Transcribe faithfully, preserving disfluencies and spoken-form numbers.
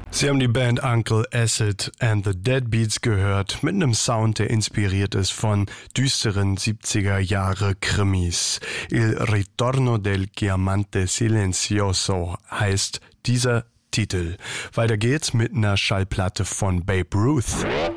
Sie haben die Band Uncle Acid and the Deadbeats gehört, mit einem Sound, der inspiriert ist von düsteren siebziger Jahre Krimis. Il Ritorno del Chiamante Silenzioso heißt dieser Titel. Weiter geht's mit einer Schallplatte von Babe Ruth.